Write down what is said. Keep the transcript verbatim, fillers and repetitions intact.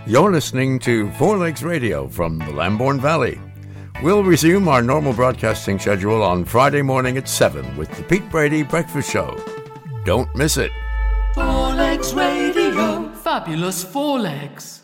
You're listening to Four Legs Radio from the Lambourne Valley. We'll resume our normal broadcasting schedule on Friday morning at seven with the Pete Brady Breakfast Show. Don't miss it. Four Legs Radio. Fabulous Four Legs.